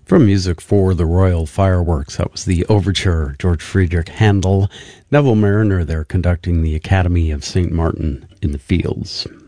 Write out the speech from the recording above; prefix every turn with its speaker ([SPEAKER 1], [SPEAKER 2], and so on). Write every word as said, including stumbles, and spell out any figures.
[SPEAKER 1] From Music for the Royal Fireworks, that was the overture, George Friedrich Handel, Neville Marriner there conducting the Academy of Saint Martin in the Fields.